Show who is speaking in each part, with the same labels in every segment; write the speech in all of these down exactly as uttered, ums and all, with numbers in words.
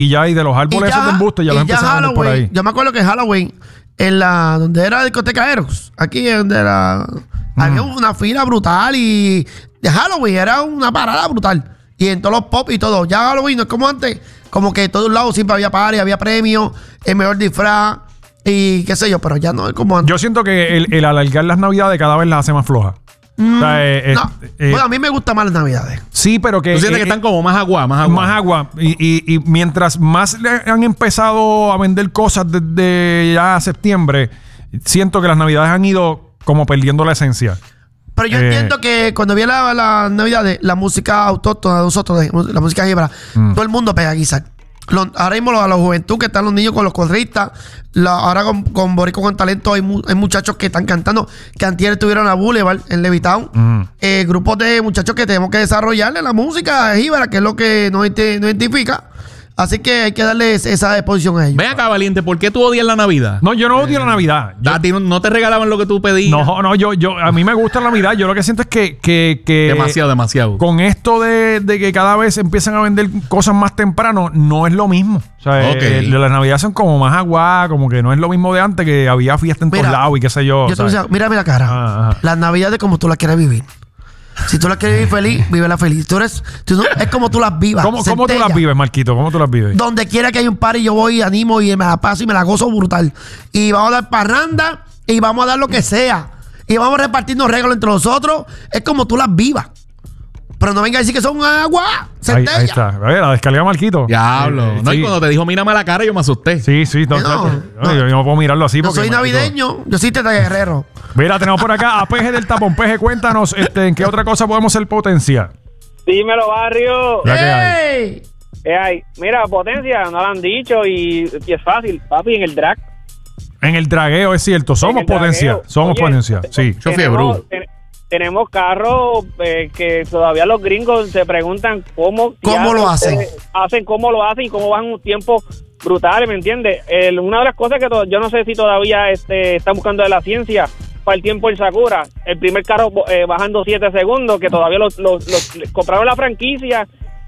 Speaker 1: y ya y de los árboles
Speaker 2: ya,
Speaker 1: esos de embuste ya los empezaron a vender por ahí.
Speaker 2: Yo me acuerdo que en Halloween, en la donde era la discoteca Eros, aquí donde era, mm. había una fila brutal y de Halloween era una parada brutal. Y en todos los pop y todo. Ya Halloween no es como antes, como que de todos lados siempre había party, había premios, el mejor disfraz y qué sé yo, pero ya no es como antes.
Speaker 1: Yo siento que el, el alargar las navidades cada vez las hace más flojas.
Speaker 2: Mm,
Speaker 1: o sea, eh,
Speaker 2: no.
Speaker 1: eh,
Speaker 2: bueno, a mí me gustan más las navidades.
Speaker 1: Sí, pero que...
Speaker 3: ¿Tú sientes eh, que están como más agua, más agua?
Speaker 1: Más agua. Y, y, y mientras más le han empezado a vender cosas desde ya septiembre, siento que las navidades han ido como perdiendo la esencia.
Speaker 2: Pero yo
Speaker 1: eh,
Speaker 2: entiendo que cuando viene la, la navidades, la música autóctona de nosotros, la música jíbara, mm. todo el mundo pega guisar. Los, ahora mismo a la juventud que están los niños con los corristas, la, ahora con, con Boricua con Talento hay, mu, hay muchachos que están cantando, que antier estuvieron a Boulevard en Levitown, mm. eh, grupos de muchachos que tenemos que desarrollarle la música jíbara, que es lo que nos, nos identifica. Así que hay que darle esa exposición a ellos.
Speaker 3: Ven acá, Valiente, ¿por qué tú odias la Navidad?
Speaker 1: No, yo no odio eh, la Navidad. Yo,
Speaker 3: ¿A ti no, no te regalaban lo que tú pedías?
Speaker 1: No, no, yo, yo, a mí me gusta la Navidad. Yo lo que siento es que... que, que
Speaker 3: demasiado, demasiado.
Speaker 1: Con esto de, de que cada vez empiezan a vender cosas más temprano, no es lo mismo. O sea, okay. eh, las Navidades son como más agua, como que no es lo mismo de antes, que había fiesta en mira, todos lados y qué sé yo.
Speaker 2: yo te decía, mírame la cara. Ah, ah. Las Navidades como tú las quieres vivir. Si tú la quieres vivir feliz, vívela feliz. Tú eres, tú no, es como tú las vivas.
Speaker 1: ¿Cómo, ¿Cómo tú las vives, Marquito? ¿Cómo tú las vives?
Speaker 2: Donde quiera que hay un party, yo voy, animo y me la paso y me la gozo brutal. Y vamos a dar parranda y vamos a dar lo que sea. Y vamos a repartirnos regalos entre nosotros. Es como tú las vivas. Pero no venga a decir que son agua. Centella.
Speaker 1: Ahí, ahí está. A ver, la descarga, Marquito.
Speaker 3: Diablo.
Speaker 1: Eh,
Speaker 3: no,
Speaker 1: sí.
Speaker 3: y cuando te dijo mírame a la cara, yo me asusté.
Speaker 1: Sí, sí. No, no, no, no. Yo no puedo mirarlo así.
Speaker 2: Yo
Speaker 1: porque,
Speaker 2: soy
Speaker 1: Marquito,
Speaker 2: navideño. Yo soy Teta Guerrero.
Speaker 1: Mira, tenemos por acá a Peje del Tapón. Peje, cuéntanos, este, ¿en qué otra cosa podemos ser potencia?
Speaker 4: Dímelo, barrio.
Speaker 2: ¡Ey!
Speaker 4: ¿Qué hay? Mira, potencia, no lo han dicho y, y es fácil, papi, en el drag.
Speaker 1: En el dragueo, es cierto. Somos potencia. Dragueo. Somos Oye, potencia. Sí.
Speaker 3: Yo fiebre.
Speaker 4: Ten, tenemos carros eh, que todavía los gringos se preguntan cómo...
Speaker 2: ¿Cómo lo hacen?
Speaker 4: Hacen cómo lo hacen y cómo van un tiempo brutal, ¿me entiendes? El, una de las cosas que to- yo no sé si todavía este, están buscando de la ciencia para el tiempo en Sakura, el primer carro eh, bajando siete segundos, que todavía los, los, los compraron la franquicia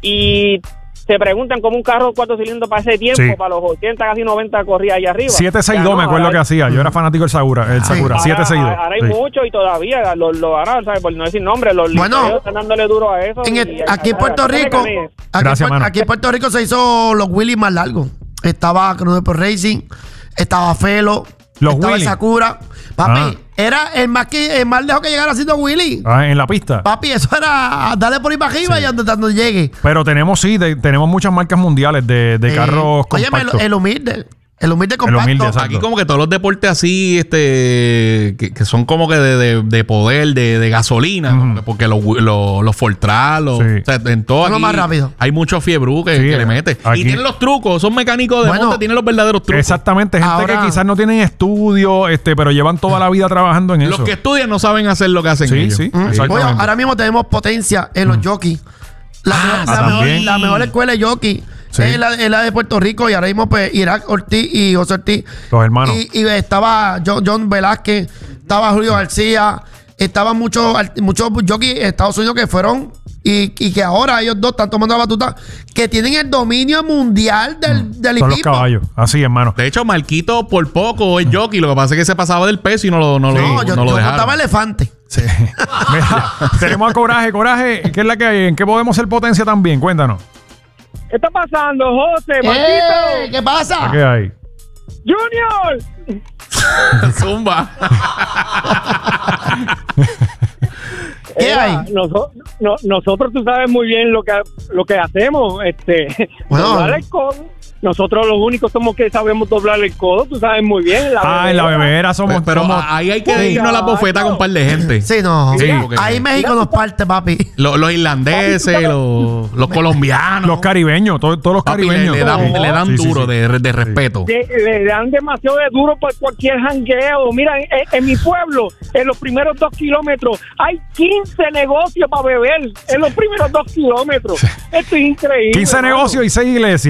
Speaker 4: y se preguntan cómo un carro cuatro cilindros para ese tiempo, sí. para los ochenta, casi noventa corría allá arriba.
Speaker 1: siete sesenta y dos, no, me acuerdo que hacía. Yo era fanático del Sakura. El Sakura, sí. siete sesenta y dos.
Speaker 4: Ahora hay
Speaker 1: sí.
Speaker 4: mucho y todavía los lo, ahora, ¿sabes? Por no decir nombre, los
Speaker 2: bueno,
Speaker 4: están dándole duro a eso.
Speaker 2: En el,
Speaker 4: y,
Speaker 2: aquí en Puerto Rico, aquí,
Speaker 1: Gracias,
Speaker 2: en, aquí en Puerto Rico se hizo los Willys más largos. Estaba Cronopo Racing, estaba Felo,
Speaker 1: los
Speaker 2: estaba
Speaker 1: Willy.
Speaker 2: Sakura. Papi,
Speaker 1: ah.
Speaker 2: era el más que el más lejos que llegara haciendo Willy.
Speaker 1: Ah, en la pista.
Speaker 2: Papi, eso era darle por ahí para arriba sí. y donde, donde llegue.
Speaker 1: Pero tenemos, sí, de, tenemos muchas marcas mundiales de, de eh, carros compactos.
Speaker 2: Oye, el, el humilde. El humilde compacto.
Speaker 1: El humilde,
Speaker 3: aquí como que todos los deportes así, este, que, que son como que de, de, de poder, de, de gasolina, uh-huh. porque los, los, los Fortran, los, sí. o sea, en todo aquí
Speaker 2: más rápido.
Speaker 3: Hay mucho fiebrú que, sí, que le mete. Aquí. Y tienen los trucos, son mecánicos de bueno, monte, tienen los verdaderos trucos.
Speaker 1: Exactamente, gente ahora, que quizás no tienen estudio, este, pero llevan toda la vida trabajando en
Speaker 3: los
Speaker 1: eso.
Speaker 3: Los que estudian no saben hacer lo que hacen
Speaker 1: sí,
Speaker 3: ellos.
Speaker 1: Sí,
Speaker 2: mm. sí. Oye, ahora mismo tenemos potencia en los mm. jockeys. La, ah, la, mejor, la mejor escuela de jockey. Sí. Es, la, es la de Puerto Rico y ahora mismo pues Irak Ortiz y José Ortiz.
Speaker 1: Los hermanos.
Speaker 2: Y, y estaba John, John Velázquez, estaba Julio García, estaban muchos muchos jockeys de Estados Unidos que fueron y, y que ahora ellos dos están tomando la batuta, que tienen el dominio mundial del, mm. del
Speaker 1: Son los caballos, así hermano.
Speaker 3: De hecho, Marquito por poco es jockey, lo que pasa es que se pasaba del peso y no lo, no
Speaker 2: sí,
Speaker 3: lo,
Speaker 2: yo,
Speaker 3: no lo
Speaker 2: yo
Speaker 3: dejaron.
Speaker 2: montaba elefante.
Speaker 1: Sí. Mira, tenemos a Coraje, Coraje, ¿qué es la que hay? ¿En qué podemos ser potencia también? Cuéntanos.
Speaker 4: ¿Qué está pasando, José?
Speaker 2: ¡Eh! ¿Qué pasa?
Speaker 1: ¿Qué hay?
Speaker 4: ¡Junior!
Speaker 3: Zumba.
Speaker 2: ¿Qué
Speaker 4: Era,
Speaker 2: hay?
Speaker 4: Noso- no, nosotros, tú sabes muy bien lo que lo que hacemos. Este,
Speaker 2: bueno.
Speaker 4: doblar el codo. Nosotros los únicos somos que sabemos doblar el codo. Tú sabes muy bien. La
Speaker 1: ah, en la bebera somos.
Speaker 3: Pero, pero
Speaker 1: somos,
Speaker 3: ahí hay que irnos a la bofeta con un par de gente.
Speaker 2: Sí, no.
Speaker 3: Sí,
Speaker 2: ahí México nos parte, papi.
Speaker 3: Los, los irlandeses, los, los colombianos.
Speaker 1: Los caribeños, todo, todos los
Speaker 3: papi,
Speaker 1: caribeños.
Speaker 3: Le, le dan,
Speaker 4: oh,
Speaker 3: le dan
Speaker 1: sí,
Speaker 3: duro
Speaker 1: sí, sí.
Speaker 3: De, de respeto.
Speaker 4: Le, le dan demasiado de duro por cualquier jangueo. Mira, en, en mi pueblo, en los primeros dos kilómetros, hay quince negocios para beber. En los primeros dos kilómetros. Esto es increíble.
Speaker 1: quince
Speaker 4: ¿no?
Speaker 1: negocios y seis iglesias.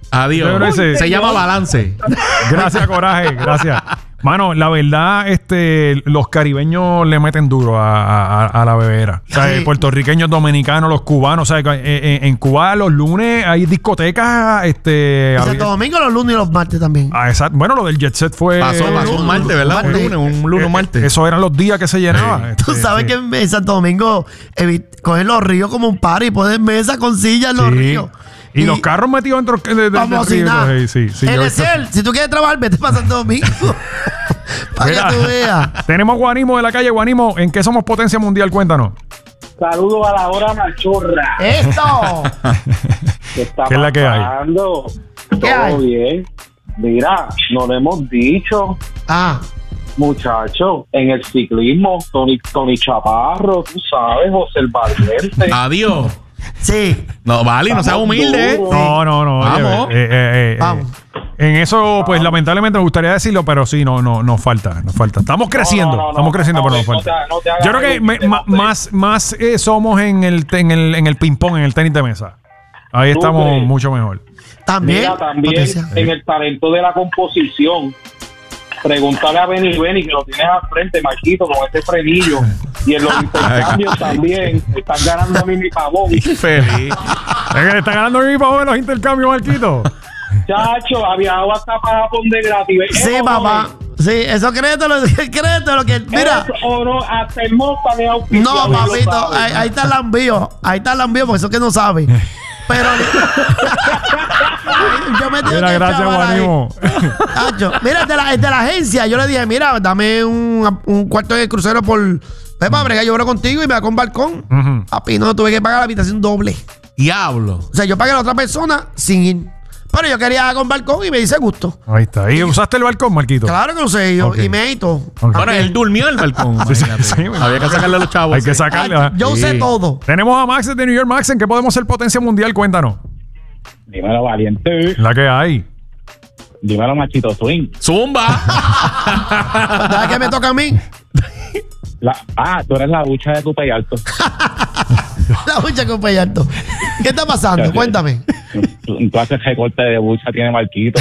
Speaker 3: Adiós. Se, se llama balance.
Speaker 1: Gracias, Coraje. Gracias. Mano, la verdad, este, los caribeños le meten duro a, a, a la bebera. O sea, sí. Puertorriqueños, dominicanos, los cubanos. O sea, en, en Cuba los lunes hay discotecas. Este,
Speaker 2: Santo había... Domingo los lunes y los martes también.
Speaker 1: Ah, exacto. Bueno, lo del Jet Set fue...
Speaker 3: Pasó, pasó un martes, ¿verdad? Un, martes. un lunes, un lunes, un martes.
Speaker 1: Esos eran los días que se llenaba.
Speaker 2: Este, Tú sabes sí. que en Santo Domingo eh, cogen los ríos como un par y ponen mesa con sillas en los sí. ríos.
Speaker 1: Y, y los carros metidos dentro de, de,
Speaker 2: vamos
Speaker 1: de, de,
Speaker 2: de sí, sí, sí, el Excel, si tú quieres trabajar, vete para Santo Domingo. Para Mira, que tú veas.
Speaker 1: Tenemos Guanimo de la calle. Guanimo, ¿en qué somos potencia mundial? Cuéntanos.
Speaker 5: Saludos a la hora machorra.
Speaker 2: ¡Esto!
Speaker 5: ¿Qué está
Speaker 1: ¿Qué es la que hay?
Speaker 5: ¿Qué
Speaker 2: ¿Qué
Speaker 5: Todo
Speaker 2: hay?
Speaker 5: bien. Mira, no le hemos dicho.
Speaker 2: Ah.
Speaker 5: Muchachos, en el ciclismo, Tony, Tony Chaparro, tú sabes, José el Valverde.
Speaker 3: Adiós.
Speaker 2: Sí.
Speaker 3: No, vale, no seas humilde.
Speaker 5: Duro.
Speaker 1: No, no, no.
Speaker 3: Vamos.
Speaker 1: Eh, eh, eh,
Speaker 2: Vamos.
Speaker 1: En eso, pues lamentablemente me gustaría decirlo, pero sí, no, no, nos falta, nos falta. Estamos creciendo,
Speaker 5: No, no, no,
Speaker 1: estamos
Speaker 5: no,
Speaker 1: creciendo,
Speaker 5: no,
Speaker 1: pero nos
Speaker 5: no
Speaker 1: falta.
Speaker 5: te- no te hagas
Speaker 1: Yo creo que
Speaker 5: el
Speaker 1: me-
Speaker 5: último,
Speaker 1: ma-
Speaker 5: pues.
Speaker 1: más, más eh, somos en el, en el, en el ping pong, en el tenis de mesa. Ahí
Speaker 5: ¿Tú
Speaker 1: estamos
Speaker 5: crees?
Speaker 1: mucho mejor.
Speaker 2: También.
Speaker 5: Mira, también
Speaker 2: potencia.
Speaker 5: en el talento de la composición. Pregúntale a Benny Benny, que lo tienes al frente, Marquito, con este frenillo. Y en los intercambios también. Están ganando a mí mi pavón.
Speaker 3: Feliz.
Speaker 1: Es que le está ganando mi pavo en los intercambios, Marquito.
Speaker 5: Chacho, había agua hasta para Japón de gratis.
Speaker 2: Sí,
Speaker 5: Eso
Speaker 2: papá. Sí, eso créetelo, créetelo que. Mira.
Speaker 5: Eso, o no, hasta el Mosta me ha auspiciado,
Speaker 2: No,
Speaker 5: y lo
Speaker 2: papito,
Speaker 5: sabe.
Speaker 2: ahí, ahí está el envío. Ahí está el envío, porque eso que no sabe. Pero. yo me tengo
Speaker 1: Mira,
Speaker 2: que
Speaker 1: gracias,
Speaker 2: chaval ahí.
Speaker 1: Guanimo.
Speaker 2: Tacho, mira, es de, la, es de la agencia. Yo le dije, mira, dame un, un cuarto de crucero por. Ve para bregar, yo hablo contigo y me da con balcón.
Speaker 1: Ujú.
Speaker 2: Papi, no tuve que pagar la habitación doble.
Speaker 3: Diablo.
Speaker 2: O sea, yo pagué a la otra persona sin ir. Pero yo quería con balcón y me dice gusto.
Speaker 1: Ahí está. ¿Y usaste el balcón, Marquito?
Speaker 2: Claro que lo sé yo.
Speaker 1: Ok.
Speaker 2: Y me todo.
Speaker 1: Ok.
Speaker 3: Bueno, él durmió en el balcón.
Speaker 1: Sí, sí,
Speaker 3: imagínate.
Speaker 1: sí,
Speaker 3: Había que sacarle a los chavos.
Speaker 1: Hay que
Speaker 3: sí.
Speaker 1: sacarle.
Speaker 2: Ah,
Speaker 1: ¿ah?
Speaker 2: yo
Speaker 3: Sí.
Speaker 2: sé todo.
Speaker 1: Tenemos a Max de New York. Max, ¿en qué podemos ser potencia mundial? Cuéntanos.
Speaker 5: Dímelo, valiente.
Speaker 1: La que hay.
Speaker 5: Dímelo, machito swing.
Speaker 3: Zumba.
Speaker 2: ¿Sabes qué me toca a mí?
Speaker 5: La, ah, tú eres la bucha de Tupe y Alto.
Speaker 2: La bucha con Pellarto. ¿Qué está pasando? Cuéntame.
Speaker 5: Tú, tú haces recorte de bucha, tiene Marquito.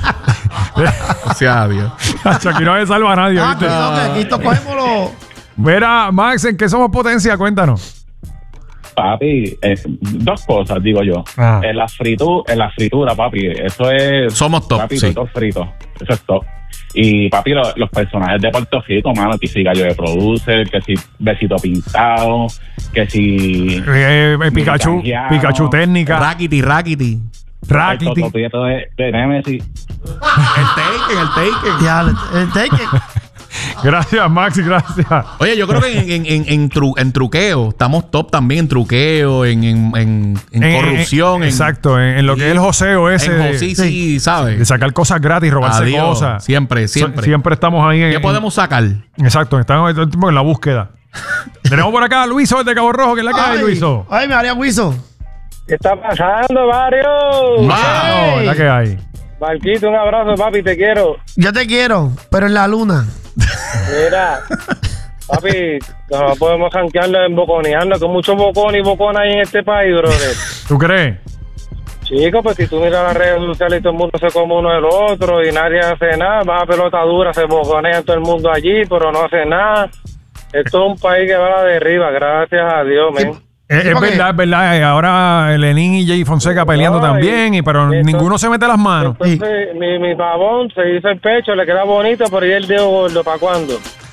Speaker 3: O sea, Dios.
Speaker 1: Aquí no se salva a nadie,
Speaker 2: Ah,
Speaker 1: ¿viste?
Speaker 2: que no, que aquí esto cogemos los.
Speaker 1: Mira, Max, ¿en qué somos potencia? Cuéntanos.
Speaker 5: Papi, eh, dos cosas, digo yo.
Speaker 1: Ah.
Speaker 5: En la fritu, en la fritura, papi, eso es...
Speaker 3: Somos top,
Speaker 5: Papi,
Speaker 3: sí.
Speaker 5: todo frito. Eso es top. Y, papi, lo- los personajes de Puerto Rico, mano, que si Gallo de Producer, que si Besito Pintado, que si...
Speaker 1: Eh, eh, Pikachu,
Speaker 5: Mexicano.
Speaker 1: Pikachu técnica.
Speaker 3: Rakiti, Rakiti.
Speaker 5: El
Speaker 1: Rakiti.
Speaker 5: Toto Prieto de, de Nemesis.
Speaker 3: El Taken, el Taken.
Speaker 2: Ya, el take.
Speaker 1: Gracias, Max, gracias.
Speaker 3: Oye, yo creo que en, en, en, en, tru- en truqueo estamos top también en truqueo, en, en, en, en
Speaker 1: En-
Speaker 3: corrupción.
Speaker 1: en-
Speaker 3: en-
Speaker 1: exacto, en, en lo que es el joseo ese.
Speaker 3: En
Speaker 1: de-
Speaker 3: jo- sí, sí, ¿sabes?
Speaker 1: De sacar cosas gratis, robarse
Speaker 3: Adiós.
Speaker 1: cosas.
Speaker 3: Siempre, siempre.
Speaker 1: So- siempre estamos ahí en.
Speaker 3: ¿Qué
Speaker 1: en-
Speaker 3: podemos sacar?
Speaker 1: Exacto, estamos todo el tiempo en la búsqueda. Tenemos por acá a Luiso de Cabo Rojo, que es la que hay,
Speaker 2: Ay,
Speaker 1: Luiso.
Speaker 2: ay, me haría Wiso.
Speaker 5: ¿Qué está pasando, Mario?
Speaker 1: Wow, la que hay.
Speaker 5: Marquito, un abrazo, papi, te quiero.
Speaker 2: Yo te quiero, pero en la luna.
Speaker 5: Mira, papi, no podemos janquearlo en boconearlo, que muchos bocones y boconas hay en este país, brother.
Speaker 1: ¿Tú crees?
Speaker 5: Chicos, pues si tú miras las redes sociales y todo el mundo se come uno del otro y nadie hace nada, va a pelota dura, se boconea todo el mundo allí, pero no hace nada. Esto es un país que va a la derriba, gracias a Dios, men.
Speaker 1: Es,
Speaker 2: Sí,
Speaker 1: es
Speaker 2: porque-
Speaker 1: verdad, es verdad. Eh, Ahora Lenín y Jay Fonseca peleando
Speaker 5: Ay,
Speaker 1: también, y, pero
Speaker 5: eso-
Speaker 1: ninguno se mete las manos.
Speaker 5: Entonces, mi, mi pavón se hizo el pecho, le queda bonito, pero ¿y el dedo gordo para cuándo?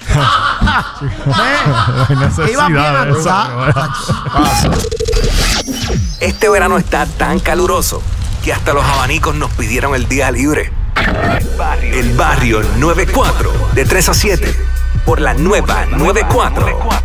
Speaker 1: Hay necesidad
Speaker 2: Iba bien
Speaker 1: de eso.
Speaker 2: acusado.
Speaker 6: Este verano está tan caluroso que hasta los abanicos nos pidieron el día libre. El barrio noventa y cuatro, de tres a siete, por la nueva noventa y cuatro.